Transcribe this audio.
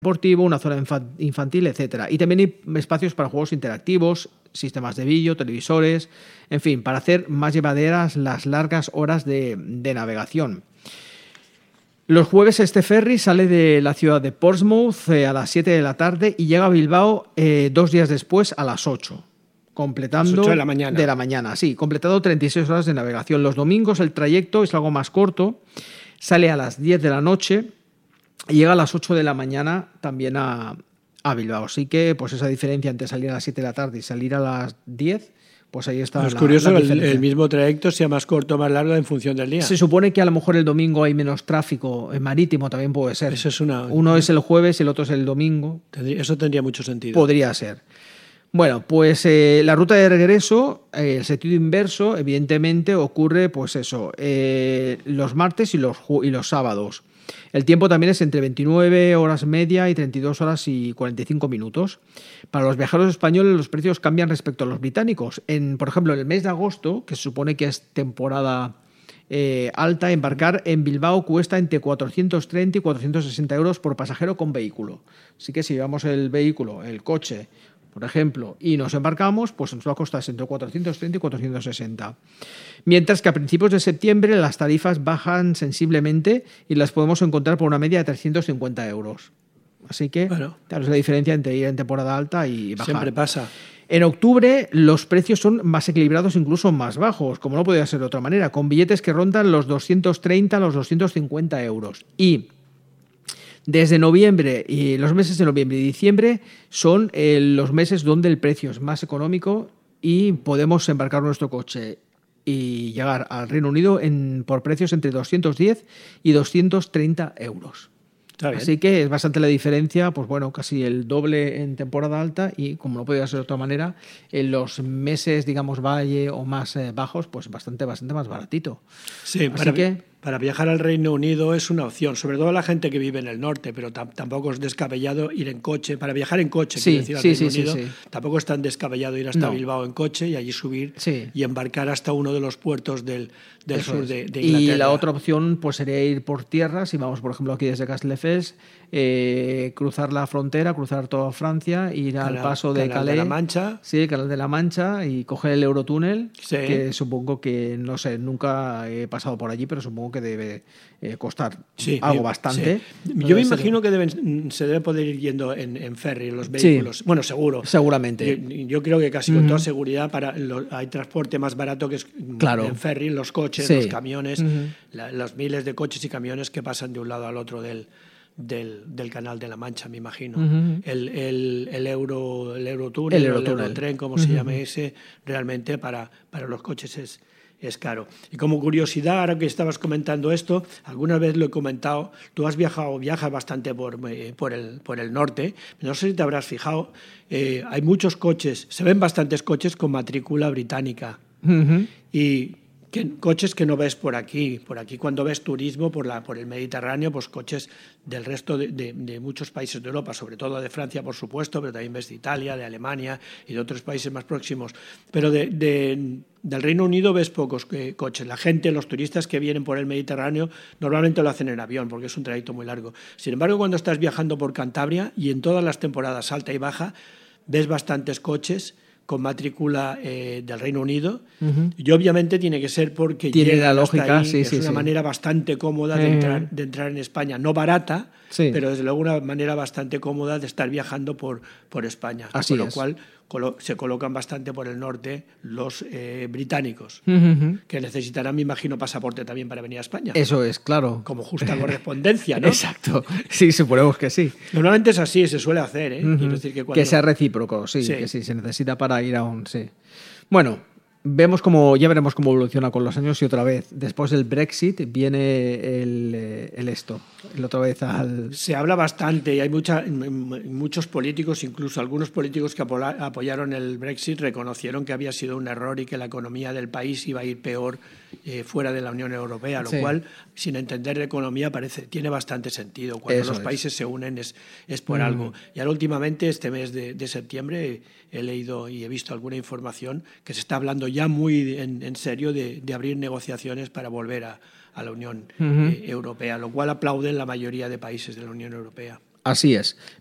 deportivo, una zona infantil, etcétera. Y también hay espacios para juegos interactivos, sistemas de vídeo, televisores, en fin, para hacer más llevaderas las largas horas de navegación. Los jueves este ferry sale de la ciudad de Portsmouth a las 7 de la tarde y llega a Bilbao 2 días después a las 8. Completando a las 8 de la mañana, sí, completado 36 horas de navegación. Los domingos el trayecto es algo más corto, sale a las 10 de la noche y llega a las 8 de la mañana también a Bilbao. Así que pues esa diferencia entre salir a las 7 de la tarde y salir a las 10, pues ahí está. Es curioso que el mismo trayecto sea más corto o más largo en función del día. Se supone que a lo mejor el domingo hay menos tráfico marítimo, también puede ser. Eso es uno es el jueves y el otro es el domingo. Eso tendría mucho sentido. Podría ser. Bueno, pues la ruta de regreso, el sentido inverso, evidentemente ocurre pues eso, los martes y los sábados. El tiempo también es entre 29 horas media y 32 horas y 45 minutos. Para los viajeros españoles los precios cambian respecto a los británicos. Por ejemplo, en el mes de agosto, que se supone que es temporada alta, embarcar en Bilbao cuesta entre 430 y 460 euros por pasajero con vehículo. Así que si llevamos el vehículo, el coche, por ejemplo, y nos embarcamos, pues nos va a costar entre 430 y 460. Mientras que a principios de septiembre las tarifas bajan sensiblemente y las podemos encontrar por una media de 350 euros. Así que, claro, es la diferencia entre ir en temporada alta y bajar. Siempre pasa. En octubre los precios son más equilibrados, incluso más bajos, como no podía ser de otra manera, con billetes que rondan los 230 a los 250 euros. Y desde noviembre y los meses de noviembre y diciembre son los meses donde el precio es más económico y podemos embarcar nuestro coche y llegar al Reino Unido por precios entre 210 y 230 euros. Así que es bastante la diferencia, pues bueno, casi el doble en temporada alta y, como no podía ser de otra manera, en los meses, digamos, valle o más bajos, pues bastante más baratito. Sí, para viajar al Reino Unido es una opción, sobre todo la gente que vive en el norte, pero tampoco es descabellado ir en coche. Para viajar en coche, al Reino Unido, tampoco es tan descabellado ir hasta Bilbao en coche y allí subir y embarcar hasta uno de los puertos del sur de Inglaterra. Y la otra opción pues sería ir por tierra, si vamos, por ejemplo, aquí desde Castelldefels, cruzar la frontera, cruzar toda Francia, ir al paso de Calais, de la Mancha. Sí, Canal de la Mancha, y coger el Eurotúnel, que supongo que, no sé, nunca he pasado por allí, pero supongo que debe costar algo bastante. Sí. Yo me imagino que se debe poder ir yendo en ferry, en los vehículos. Sí. Bueno, seguro. Seguramente. Yo creo que casi con toda seguridad hay transporte más barato que es en ferry, los coches, los camiones, los miles de coches y camiones que pasan de un lado al otro del Canal de la Mancha, me imagino. El Eurotúnel, el Eurotren, como se llame ese, realmente para los coches es caro. Y como curiosidad, ahora que estabas comentando esto, alguna vez lo he comentado, tú viajas bastante por el norte, no sé si te habrás fijado, hay muchos coches, se ven bastantes coches con matrícula británica. Y coches que no ves por aquí. Por aquí, cuando ves turismo por el Mediterráneo, pues coches del resto de muchos países de Europa, sobre todo de Francia, por supuesto, pero también ves de Italia, de Alemania y de otros países más próximos. Pero del Reino Unido ves pocos coches. La gente, los turistas que vienen por el Mediterráneo, normalmente lo hacen en avión, porque es un trayecto muy largo. Sin embargo, cuando estás viajando por Cantabria, y en todas las temporadas alta y baja, ves bastantes coches con matrícula del Reino Unido, y obviamente tiene que ser porque tiene la lógica, ahí, es una manera bastante cómoda de entrar en España, no barata, pero desde luego una manera bastante cómoda de estar viajando por España, con lo cual se colocan bastante por el norte los británicos, que necesitarán, me imagino, pasaporte también para venir a España. Eso es, claro. Como justa correspondencia, ¿no? Exacto. Sí, suponemos que sí. Normalmente es así, se suele hacer, ¿eh? Quiero decir que sea recíproco, que sí, se necesita para ir a un... Sí. Bueno, ya veremos cómo evoluciona con los años, y otra vez, después del Brexit, viene el otra vez al... Se habla bastante y hay muchos políticos, incluso algunos políticos que apoyaron el Brexit, reconocieron que había sido un error y que la economía del país iba a ir peor fuera de la Unión Europea, lo cual, sin entender de economía, tiene bastante sentido. Cuando los países se unen es por algo. Y ahora últimamente, este mes de septiembre, he leído y he visto alguna información que se está hablando ya muy en serio de abrir negociaciones para volver a la Unión Europea, lo cual aplauden la mayoría de países de la Unión Europea. Así es.